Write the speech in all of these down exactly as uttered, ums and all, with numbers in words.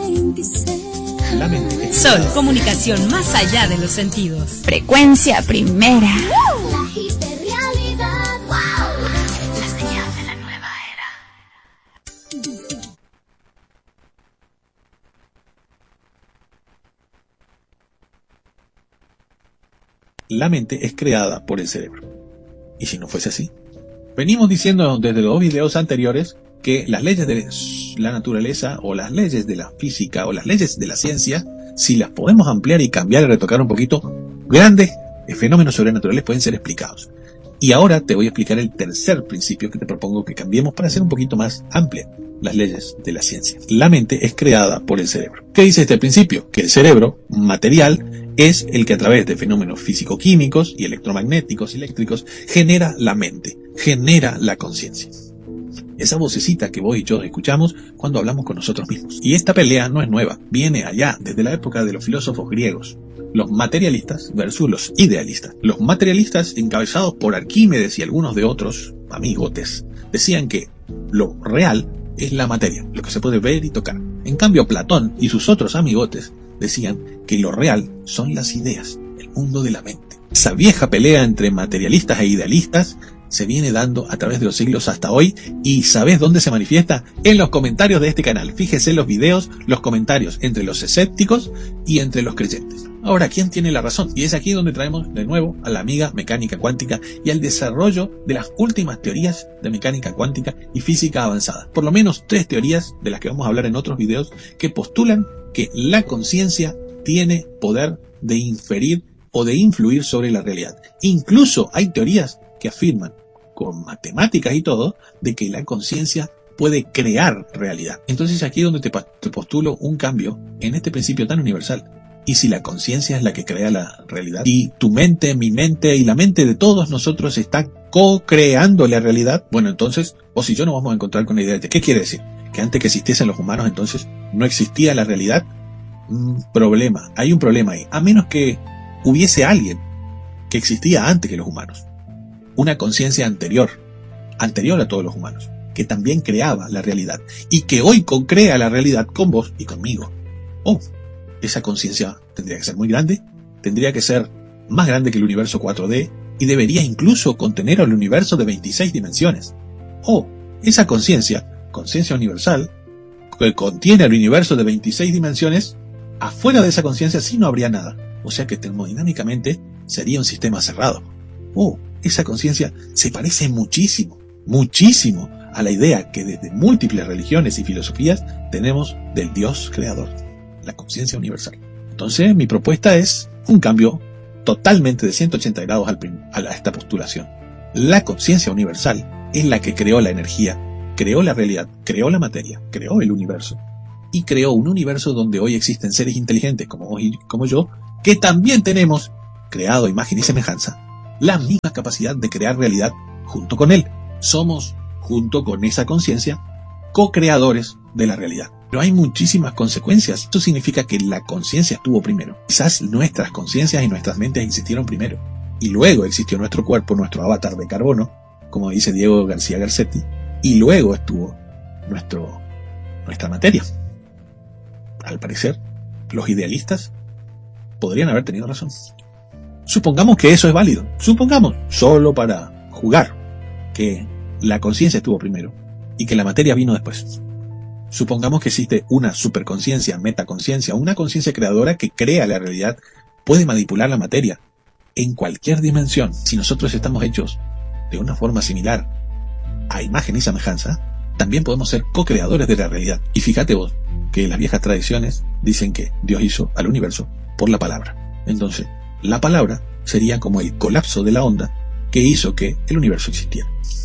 La mente. Sol, comunicación más allá de los sentidos. Frecuencia primera. La hiperrealidad. Wow. La señal de la nueva era. La mente es creada por el cerebro. ¿Y si no fuese así? Venimos diciendo desde los videos anteriores que las leyes de la naturaleza o las leyes de la física o las leyes de la ciencia, si las podemos ampliar y cambiar y retocar un poquito, grandes fenómenos sobrenaturales pueden ser explicados. Y ahora te voy a explicar el tercer principio que te propongo que cambiemos para hacer un poquito más amplia las leyes de la ciencia. La mente es creada por el cerebro. ¿Qué dice este principio? Que el cerebro material es el que a través de fenómenos físico-químicos y electromagnéticos y eléctricos genera la mente, genera la conciencia. Esa vocecita que vos y yo escuchamos cuando hablamos con nosotros mismos. Y esta pelea no es nueva, viene allá desde la época de los filósofos griegos, los materialistas versus los idealistas. Los materialistas, encabezados por Arquímedes y algunos de otros amigotes, decían que lo real es la materia, lo que se puede ver y tocar. En cambio, Platón y sus otros amigotes decían que lo real son las ideas, el mundo de la mente. Esa vieja pelea entre materialistas e idealistas se viene dando a través de los siglos hasta hoy, y ¿sabés dónde se manifiesta? En los comentarios de este canal. Fíjese los videos, los comentarios entre los escépticos y entre los creyentes. Ahora, ¿quién tiene la razón? Y es aquí donde traemos de nuevo a la amiga mecánica cuántica y al desarrollo de las últimas teorías de mecánica cuántica y física avanzada. Por lo menos tres teorías de las que vamos a hablar en otros videos que postulan que la conciencia tiene poder de inferir o de influir sobre la realidad. Incluso hay teorías que afirman, con matemáticas y todo, de que la conciencia puede crear realidad. Entonces aquí es donde te, te postulo un cambio en este principio tan universal. ¿Y si la conciencia es la que crea la realidad? ¿Y tu mente, mi mente y la mente de todos nosotros está co-creando la realidad? Bueno, entonces, vos y yo nos vamos a encontrar con la idea de ¿qué quiere decir? ¿Que antes que existiesen los humanos entonces no existía la realidad? Mm, problema, hay un problema ahí. A menos que hubiese alguien que existía antes que los humanos. Una conciencia anterior, anterior a todos los humanos, que también creaba la realidad y que hoy concrea la realidad con vos y conmigo. Oh, esa conciencia tendría que ser muy grande, tendría que ser más grande que el universo cuatro D y debería incluso contener al universo de veintiséis dimensiones. Oh, esa conciencia, conciencia universal, que contiene al universo de veintiséis dimensiones, afuera de esa conciencia sí no habría nada. O sea que termodinámicamente sería un sistema cerrado. Oh, esa conciencia se parece muchísimo, muchísimo a la idea que desde múltiples religiones y filosofías tenemos del Dios creador, la conciencia universal. Entonces mi propuesta es un cambio totalmente de ciento ochenta grados al prim- a, la, a esta postulación. La conciencia universal es la que creó la energía, creó la realidad, creó la materia, creó el universo y creó un universo donde hoy existen seres inteligentes como vos y como yo, que también tenemos, creado a imagen y semejanza, la misma capacidad de crear realidad junto con él. Somos, junto con esa conciencia, co-creadores de la realidad. Pero hay muchísimas consecuencias. Esto significa que la conciencia estuvo primero. Quizás nuestras conciencias y nuestras mentes existieron primero. Y luego existió nuestro cuerpo, nuestro avatar de carbono, como dice Diego García Garcetti. Y luego estuvo nuestro, nuestra materia. Al parecer, los idealistas podrían haber tenido razón. Supongamos que eso es válido. Supongamos, solo para jugar, que la conciencia estuvo primero y que la materia vino después. Supongamos que existe una superconciencia, metaconciencia, una conciencia creadora que crea la realidad, puede manipular la materia en cualquier dimensión. Si nosotros estamos hechos de una forma similar a imagen y semejanza, también podemos ser co-creadores de la realidad. Y fíjate vos que las viejas tradiciones dicen que Dios hizo al universo por la palabra. Entonces, la palabra sería como el colapso de la onda que hizo que el universo existiera.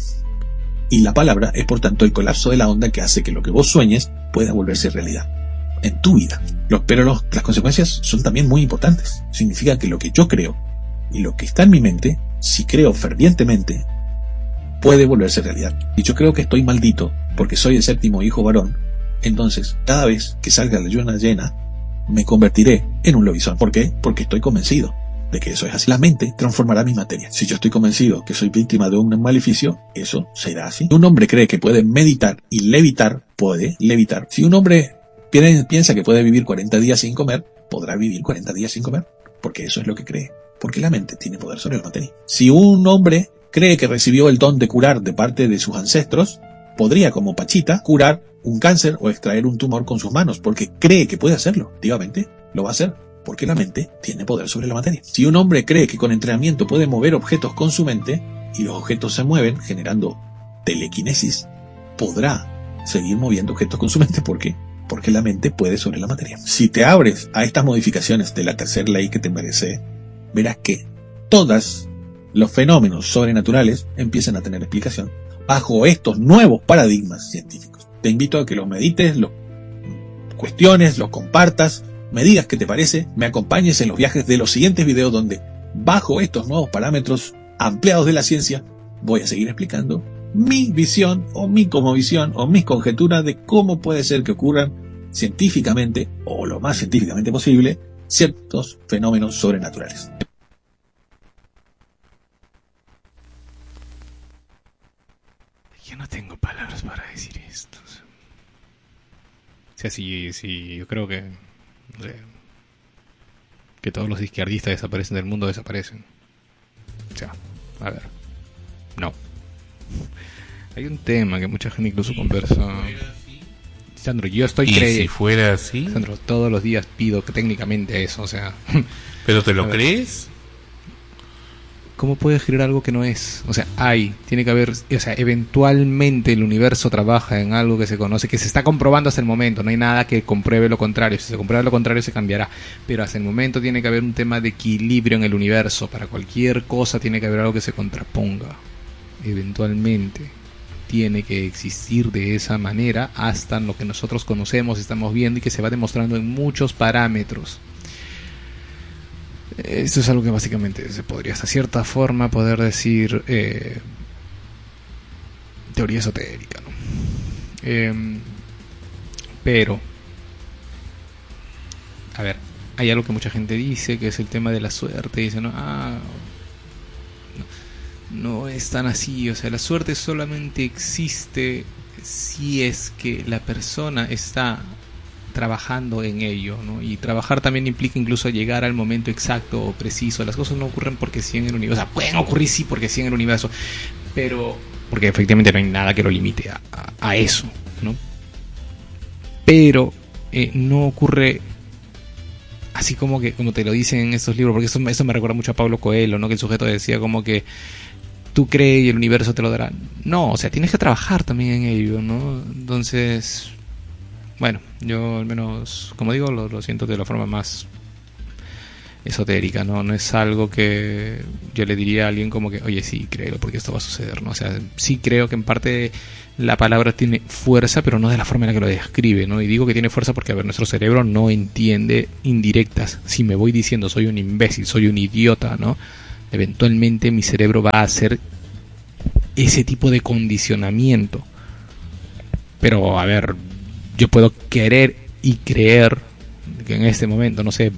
Y la palabra es por tanto el colapso de la onda que hace que lo que vos sueñes pueda volverse realidad en tu vida. Los, pero los, las consecuencias son también muy importantes. Significa que lo que yo creo y lo que está en mi mente, si creo fervientemente, puede volverse realidad. Y yo creo que estoy maldito porque soy el séptimo hijo varón. Entonces, cada vez que salga la luna llena, me convertiré en un lobizón. ¿Por qué? Porque estoy convencido de que eso es así. La mente transformará mi materia. Si yo estoy convencido que soy víctima de un maleficio, eso será así. Si un hombre cree que puede meditar y levitar, puede levitar. Si un hombre piensa que puede vivir cuarenta días sin comer, podrá vivir cuarenta días sin comer, porque eso es lo que cree, porque la mente tiene poder sobre la materia. Si un hombre cree que recibió el don de curar de parte de sus ancestros, podría, como Pachita, curar un cáncer o extraer un tumor con sus manos, porque cree que puede hacerlo. Activamente lo va a hacer, porque la mente tiene poder sobre la materia. Si un hombre cree que con entrenamiento puede mover objetos con su mente, y los objetos se mueven generando telequinesis, podrá seguir moviendo objetos con su mente. ¿Por qué? Porque la mente puede sobre la materia. Si te abres a estas modificaciones de la tercera ley que te merece, verás que todos los fenómenos sobrenaturales empiezan a tener explicación bajo estos nuevos paradigmas científicos. Te invito a que los medites, los cuestiones, los compartas, me digas qué te parece, me acompañes en los viajes de los siguientes videos donde, bajo estos nuevos parámetros ampliados de la ciencia, voy a seguir explicando mi visión o mi cosmovisión o mis conjeturas de cómo puede ser que ocurran científicamente, o lo más científicamente posible, ciertos fenómenos sobrenaturales. Yo no tengo palabras para decir esto. O sea, sí, sí, yo creo que, o sea, que todos los izquierdistas desaparecen del mundo, desaparecen. O sea, a ver, no. Hay un tema que mucha gente incluso conversa. Sandro, yo estoy creyendo. ¿Y si fuera así? Sandro, todos los días pido que técnicamente eso, o sea. ¿Pero te lo crees? ¿Cómo puedes creer algo que no es? O sea, hay, tiene que haber, o sea, eventualmente el universo trabaja en algo que se conoce, que se está comprobando hasta el momento, no hay nada que compruebe lo contrario, si se comprueba lo contrario se cambiará, pero hasta el momento tiene que haber un tema de equilibrio en el universo, para cualquier cosa tiene que haber algo que se contraponga, eventualmente tiene que existir de esa manera hasta lo que nosotros conocemos, estamos viendo y que se va demostrando en muchos parámetros. Esto es algo que básicamente se podría hasta cierta forma poder decir eh, teoría esotérica, ¿no? Eh, pero, a ver, hay algo que mucha gente dice, que es el tema de la suerte. Dice, no, ah, no, no es tan así. O sea, la suerte solamente existe si es que la persona está trabajando en ello, ¿no? Y trabajar también implica incluso llegar al momento exacto o preciso. Las cosas no ocurren porque sí en el universo. O sea, pueden ocurrir sí porque sí en el universo, pero porque efectivamente no hay nada que lo limite a, a, a eso, ¿no? Pero eh, no ocurre así como que como te lo dicen en estos libros, porque esto, esto me recuerda mucho a Pablo Coelho, ¿no? Que el sujeto decía como que tú crees y el universo te lo dará. No, o sea, tienes que trabajar también en ello, ¿no? Entonces, bueno, yo al menos, como digo, lo, lo siento de la forma más esotérica, ¿no? No es algo que yo le diría a alguien como que, oye, sí, créelo, porque esto va a suceder, ¿no? O sea, sí creo que en parte la palabra tiene fuerza, pero no de la forma en la que lo describe, ¿no? Y digo que tiene fuerza porque, a ver, nuestro cerebro no entiende indirectas. Si me voy diciendo soy un imbécil, soy un idiota, ¿no? Eventualmente mi cerebro va a hacer ese tipo de condicionamiento. Pero, a ver, yo puedo querer y creer que en este momento, no sé,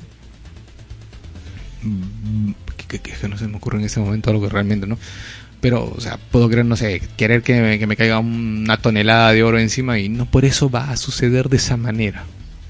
que, que, que no se me ocurre en este momento algo que realmente, ¿no? Pero, o sea, puedo creer, no sé, querer que me, que me caiga una tonelada de oro encima y no por eso va a suceder de esa manera.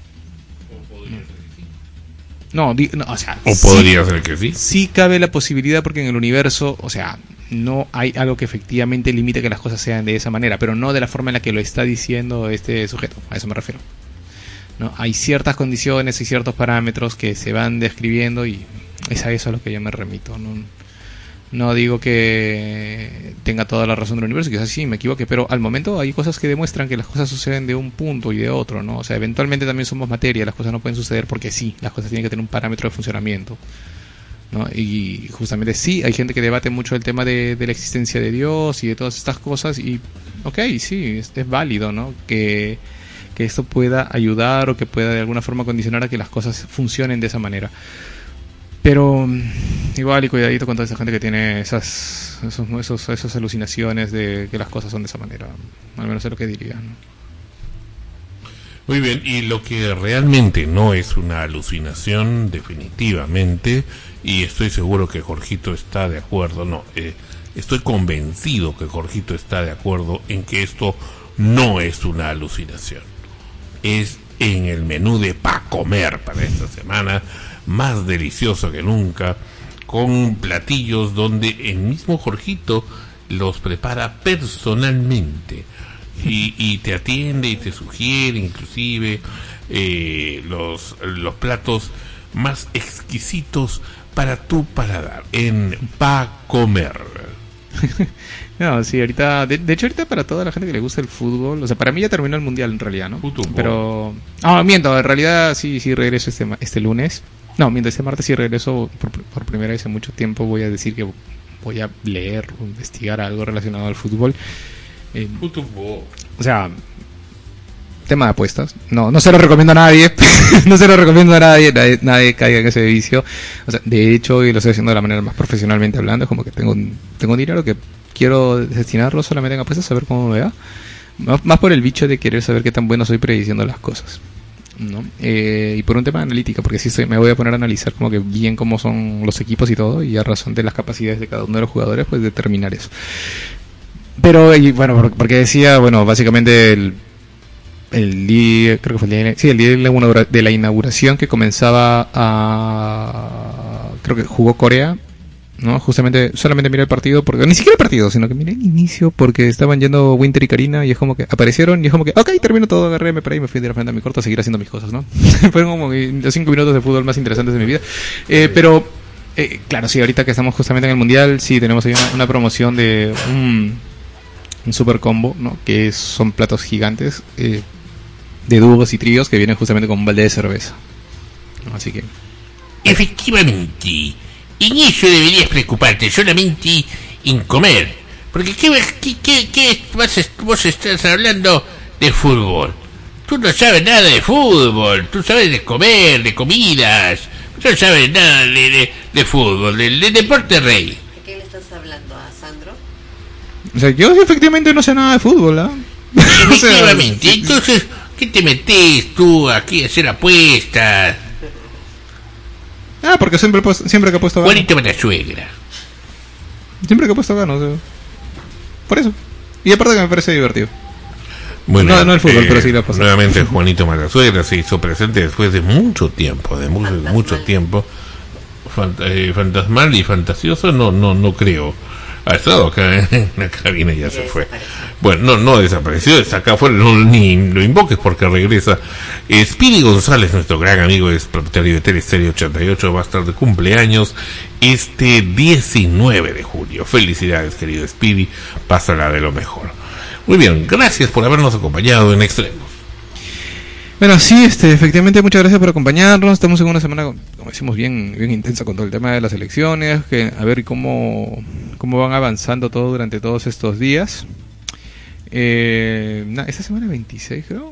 No, di, no o sea, o podría sí, ser que sí. Sí cabe la posibilidad porque en el universo, o sea, no hay algo que efectivamente limite que las cosas sean de esa manera, pero no de la forma en la que lo está diciendo este sujeto, a eso me refiero, ¿no? Hay ciertas condiciones y ciertos parámetros que se van describiendo y es a eso a lo que yo me remito. No, no digo que tenga toda la razón del universo, quizás sí me equivoque, pero al momento hay cosas que demuestran que las cosas suceden de un punto y de otro, ¿no? O sea, eventualmente también somos materia, las cosas no pueden suceder porque sí, las cosas tienen que tener un parámetro de funcionamiento, ¿no? Y justamente sí, hay gente que debate mucho el tema de, de la existencia de Dios y de todas estas cosas y, ok, sí, es, es válido, ¿no? Que, que esto pueda ayudar o que pueda de alguna forma condicionar a que las cosas funcionen de esa manera. Pero igual y cuidadito con toda esa gente que tiene esas, esos, esos, esas alucinaciones de que las cosas son de esa manera, al menos es lo que diría, ¿no? Muy bien, y lo que realmente no es una alucinación, definitivamente, y estoy seguro que Jorgito está de acuerdo, no, eh, estoy convencido que Jorgito está de acuerdo en que esto no es una alucinación, es en el menú de Pa' Comer para esta semana, más delicioso que nunca, con platillos donde el mismo Jorgito los prepara personalmente y, y te atiende y te sugiere inclusive eh, los, los platos más exquisitos para tu paladar en Pa' Comer. No, sí, ahorita, de, de hecho ahorita para toda la gente que le gusta el fútbol, o sea, para mí ya terminó el mundial en realidad, ¿no? Fútbol. Pero, ah, miento, en realidad sí, sí regreso este, este lunes, no, miento, este martes sí regreso por, por primera vez en mucho tiempo, voy a decir que voy a leer o investigar algo relacionado al fútbol. Eh, Fútbol. o sea, tema de apuestas, no, no se lo recomiendo a nadie, no se lo recomiendo a nadie, nadie, nadie caiga en ese vicio, o sea, de hecho, y lo estoy haciendo de la manera más profesionalmente hablando, es como que tengo, tengo dinero que quiero destinarlo solamente en apuestas, a ver cómo me va, más, más por el bicho de querer saber qué tan bueno soy prediciendo las cosas, ¿no? Eh, y por un tema de analítica, porque sí estoy, me voy a poner a analizar como que bien cómo son los equipos y todo, y a razón de las capacidades de cada uno de los jugadores, pues determinar eso. Pero, y bueno, porque decía, bueno, básicamente el el día, creo que fue el día, sí, el día de la, inaugura, de la inauguración que comenzaba a, creo que jugó Corea, ¿no? Justamente, solamente miré el partido, porque ni siquiera el partido, sino que miré el inicio, porque estaban yendo Winter y Karina, y es como que aparecieron, y es como que, ok, termino todo, agarré, me paré y me fui de la frente a mi corto a seguir haciendo mis cosas, ¿no? Fueron como los cinco minutos de fútbol más interesantes de mi vida. Eh, pero, eh, claro, sí, ahorita que estamos justamente en el Mundial, sí, tenemos ahí una, una promoción de un, un super combo, ¿no? Que son platos gigantes, eh, de dúos y tríos que vienen justamente con un balde de cerveza. Así que... Efectivamente, en eso deberías preocuparte solamente en comer. Porque ¿qué, qué, qué, qué vas, vos estás hablando de fútbol? Tú no sabes nada de fútbol, tú sabes de comer, de comidas. Tú no sabes nada de, de, de fútbol, del de deporte rey. ¿De qué le estás hablando a Sandro? O sea, yo efectivamente no sé nada de fútbol, ¿ah? ¿eh? Efectivamente, entonces... ¿Qué te metes tú aquí a hacer apuestas? Ah, porque siempre, siempre que he puesto gano. Juanito para la suegra. Siempre que he puesto gano, o sea, por eso. Y aparte que me parece divertido. Bueno, no, no el fútbol, eh, pero sí la pasada. Nuevamente Juanito Malasuegra se hizo presente después de mucho tiempo, de mucho, mucho tiempo. Fant eh, fantasmal y fantasioso, no, no, no creo. Ha estado acá en la cabina y ya se fue. Bueno, no, no desapareció, está acá afuera, no, ni lo invoques porque regresa. Speedy González, nuestro gran amigo, es propietario de Telestereo ochenta y ocho, va a estar de cumpleaños este diecinueve de julio. Felicidades, querido Speedy, pásala de lo mejor. Muy bien, gracias por habernos acompañado en Extremos. Bueno, sí, este, efectivamente, muchas gracias por acompañarnos. Estamos en una semana, como decimos, bien, bien intensa con todo el tema de las elecciones, que a ver cómo, cómo van avanzando todo durante todos estos días. Eh, na, esta semana veintiséis, creo.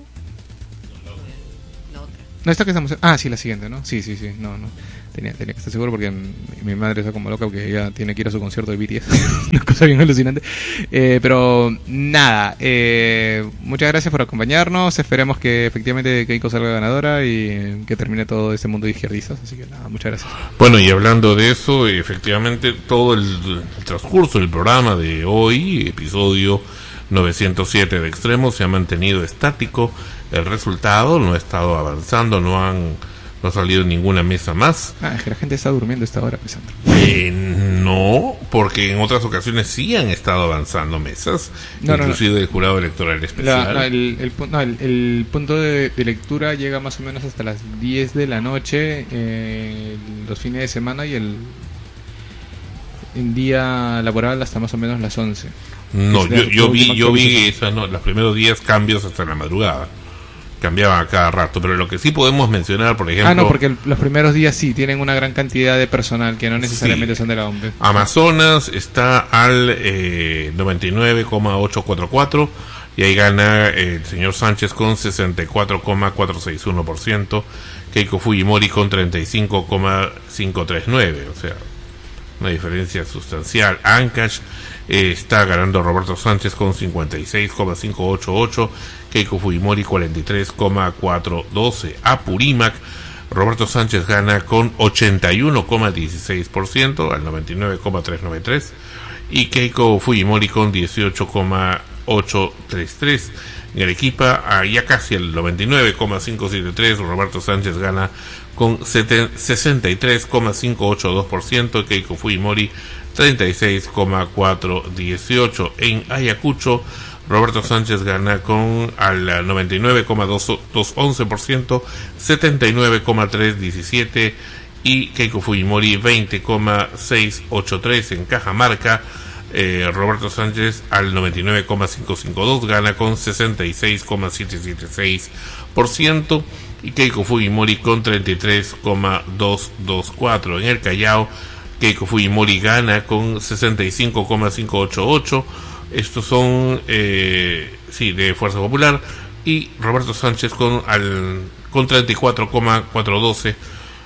La otra. No, esta que estamos, ah, sí, la siguiente, ¿no? Sí, sí, sí, no, no. Tenía, tenía que estar seguro porque mi, mi madre está como loca porque ella tiene que ir a su concierto de B T S. Una cosa bien alucinante. Eh, pero nada, eh, muchas gracias por acompañarnos. Esperemos que efectivamente Keiko salga ganadora y que termine todo este mundo de izquierdistas. Así que nada, muchas gracias. Bueno, y hablando de eso, efectivamente todo el, el transcurso del programa de hoy, episodio novecientos siete de Extremos, se ha mantenido estático. El resultado no ha estado avanzando, no han... no ha salido ninguna mesa más. Ah, es que la gente está durmiendo esta hora, pensando. Eh, no, porque en otras ocasiones sí han estado avanzando mesas, no, inclusive no, no. el jurado electoral especial. La, no, el, el, no, el, el punto de, de lectura llega más o menos hasta las diez de la noche, eh, los fines de semana, y el, el día laboral hasta más o menos las once. No, yo, yo vi, yo vi esas, no, los primeros días cambios hasta la madrugada. Cambiaba a cada rato, pero lo que sí podemos mencionar, por ejemplo... Ah, no, porque el, los primeros días sí tienen una gran cantidad de personal que no necesariamente sí. son de la O M P. Amazonas está al eh, noventa y nueve coma ochocientos cuarenta y cuatro y ahí gana eh, el señor Sánchez con sesenta y cuatro coma cuatrocientos sesenta y uno por ciento, Keiko Fujimori con treinta y cinco coma quinientos treinta y nueve, o sea, una diferencia sustancial. Ancash eh, está ganando Roberto Sánchez con cincuenta y seis coma quinientos ochenta y ocho, Keiko Fujimori cuarenta y tres coma cuatrocientos doce. Apurímac, Roberto Sánchez gana con ochenta y uno coma dieciséis por ciento al noventa y nueve coma trescientos noventa y tres y Keiko Fujimori con dieciocho coma ochocientos treinta y tres. En Arequipa, a ya casi el noventa y nueve coma quinientos setenta y tres, Roberto Sánchez gana con sesenta y tres coma quinientos ochenta y dos por ciento, Keiko Fujimori treinta y seis coma cuatrocientos dieciocho. En Ayacucho, Roberto Sánchez gana con al noventa y nueve coma doscientos once por ciento, setenta y nueve coma trescientos diecisiete, y Keiko Fujimori veinte coma seiscientos ochenta y tres. En Cajamarca, eh, Roberto Sánchez al noventa y nueve coma quinientos cincuenta y dos gana con sesenta y seis coma setecientos setenta y seis por ciento, y Keiko Fujimori con treinta y tres coma doscientos veinticuatro. En el Callao, Keiko Fujimori gana con sesenta y cinco coma quinientos ochenta y ocho. Estos son eh, sí, de Fuerza Popular, y Roberto Sánchez con al con treinta y cuatro coma cuatrocientos doce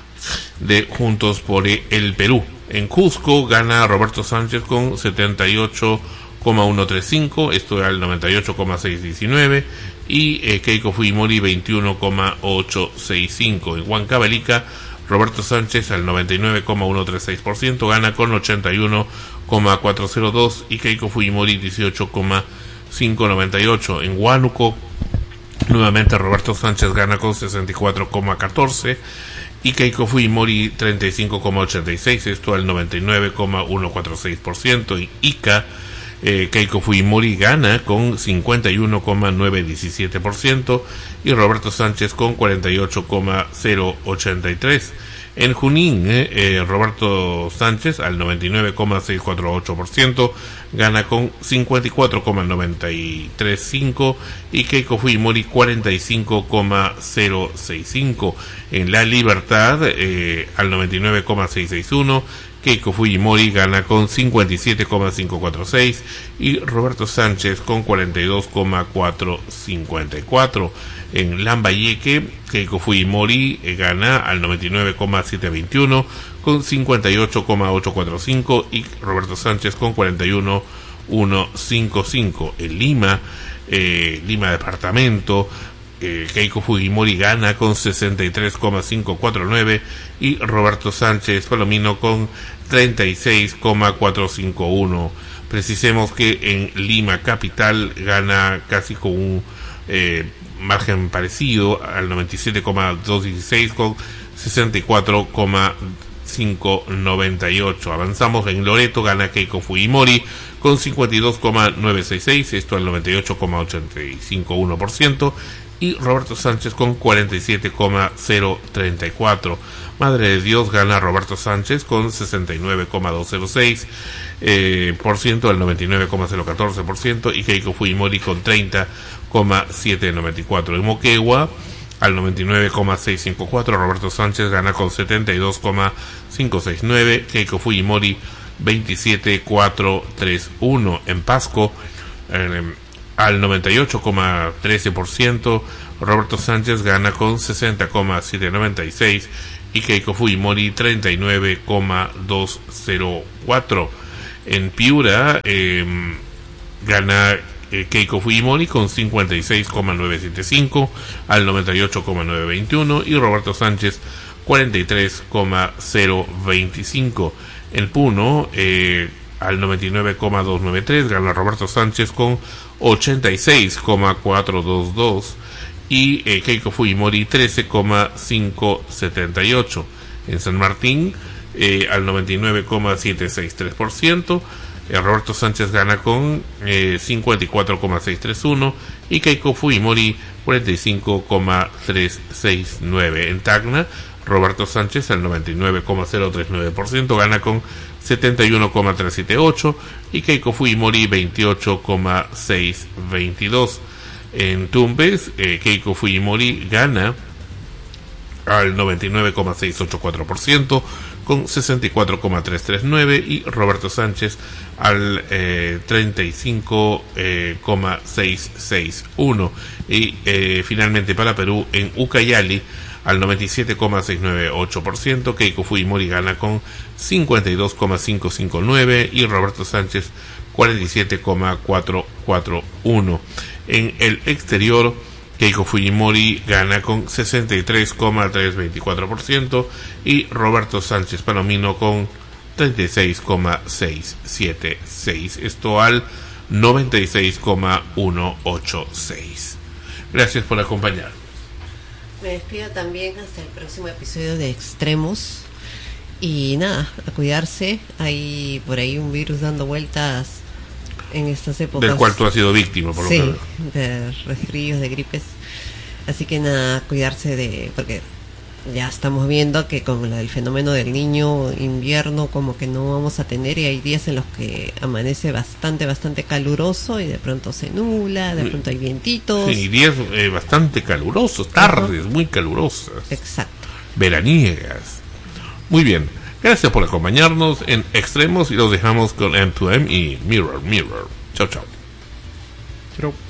de Juntos por el Perú. En Cusco gana Roberto Sánchez con setenta y ocho coma ciento treinta y cinco, esto al noventa y ocho coma seiscientos diecinueve, y eh, Keiko Fujimori veintiuno coma ochocientos sesenta y cinco. En Huancavelica, Roberto Sánchez al noventa y nueve coma ciento treinta y seis por ciento gana con ochenta y uno coma cuatrocientos dos, y Keiko Fujimori dieciocho coma quinientos noventa y ocho. En Huánuco, nuevamente Roberto Sánchez gana con sesenta y cuatro coma catorce, y Keiko Fujimori treinta y cinco coma ochenta y seis, esto al noventa y nueve coma ciento cuarenta y seis por ciento. En Ica, eh, Keiko Fujimori gana con cincuenta y uno coma novecientos diecisiete por ciento, y Roberto Sánchez con cuarenta y ocho coma cero ochenta y tres. En Junín, eh, eh, Roberto Sánchez al noventa y nueve coma seiscientos cuarenta y ocho por ciento gana con cincuenta y cuatro coma noventa y tres cinco, y Keiko Fujimori cuarenta y cinco coma cero sesenta y cinco. En La Libertad, eh, al noventa y nueve coma seiscientos sesenta y uno, Keiko Fujimori gana con cincuenta y siete coma quinientos cuarenta y seis, y Roberto Sánchez con cuarenta y dos coma cuatrocientos cincuenta y cuatro. En Lambayeque, Keiko Fujimori eh, gana al noventa y nueve coma setecientos veintiuno con cincuenta y ocho coma ochocientos cuarenta y cinco, y Roberto Sánchez con cuarenta y uno coma ciento cincuenta y cinco. En Lima, eh, Lima Departamento, eh, Keiko Fujimori gana con sesenta y tres coma quinientos cuarenta y nueve, y Roberto Sánchez Palomino con treinta y seis coma cuatrocientos cincuenta y uno. Precisemos que en Lima Capital gana casi con un eh, margen parecido al noventa y siete coma doscientos dieciséis con sesenta y cuatro coma quinientos noventa y ocho. Avanzamos. En Loreto gana Keiko Fujimori con cincuenta y dos coma novecientos sesenta y seis, esto al noventa y ocho coma ochenta y cinco uno por ciento, y Roberto Sánchez con cuarenta y siete coma cero treinta y cuatro. Madre de Dios gana Roberto Sánchez con sesenta y nueve coma doscientos seis eh, por ciento al noventa y nueve coma cero catorce por ciento, y Keiko Fujimori con treinta coma setecientos noventa y cuatro. En Moquegua, al noventa y nueve coma seiscientos cincuenta y cuatro, Roberto Sánchez gana con setenta y dos coma quinientos sesenta y nueve, Keiko Fujimori veintisiete coma cuatrocientos treinta y uno. En Pasco, eh, al noventa y ocho coma trece por ciento, Roberto Sánchez gana con sesenta coma setecientos noventa y seis, y Keiko Fujimori treinta y nueve coma doscientos cuatro. En Piura, eh, gana eh, Keiko Fujimori con cincuenta y seis coma novecientos setenta y cinco al noventa y ocho coma novecientos veintiuno, y Roberto Sánchez cuarenta y tres coma cero veinticinco. En Puno, eh, al noventa y nueve coma doscientos noventa y tres gana Roberto Sánchez con ochenta y seis coma cuatrocientos veintidós, y eh, Keiko Fujimori trece coma quinientos setenta y ocho. En San Martín, eh, al noventa y nueve coma setecientos sesenta y tres por ciento, eh, Roberto Sánchez gana con eh, cincuenta y cuatro coma seiscientos treinta y uno, y Keiko Fujimori cuarenta y cinco coma trescientos sesenta y nueve. En Tacna, Roberto Sánchez al noventa y nueve coma cero treinta y nueve por ciento gana con setenta y uno coma trescientos setenta y ocho, y Keiko Fujimori veintiocho coma seiscientos veintidós. En Tumbes, eh, Keiko Fujimori gana al noventa y nueve coma seiscientos ochenta y cuatro por ciento con sesenta y cuatro coma trescientos treinta y nueve, y Roberto Sánchez al eh, treinta y cinco coma seiscientos sesenta y uno. Y eh, finalmente para Perú, en Ucayali, al noventa y siete coma seiscientos noventa y ocho por ciento, Keiko Fujimori gana con cincuenta y dos coma quinientos cincuenta y nueve, y Roberto Sánchez cuarenta y siete coma cuatrocientos cuarenta y uno. En el exterior, Keiko Fujimori gana con sesenta y tres coma trescientos veinticuatro por ciento, y Roberto Sánchez Palomino con treinta y seis coma seiscientos setenta y seis. Esto al noventa y seis coma ciento ochenta y seis. Gracias por acompañarnos. Me despido también hasta el próximo episodio de Extremos. Y nada, a cuidarse. Hay por ahí un virus dando vueltas en estas épocas. Del cual tú has sido víctima, por lo sí, que veo. de resfríos, de gripes. Así que nada, cuidarse de... Porque ya estamos viendo que con el fenómeno del niño invierno como que no vamos a tener, y hay días en los que amanece bastante, bastante caluroso y de pronto se nubla, de pronto hay vientitos. Sí, días eh, bastante calurosos, tardes muy calurosas. Exacto. Veraniegas. Muy bien, gracias por acompañarnos en Extremos y los dejamos con M dos M y Mirror Mirror. Chao, chao. Chao.